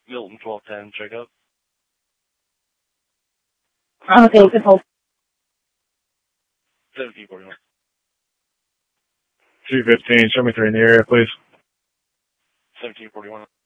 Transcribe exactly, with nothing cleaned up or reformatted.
Milton, twelve ten, check up. Okay, good hold. seventeen forty-one. two fifteen, show me three in the area, please. seventeen forty-one.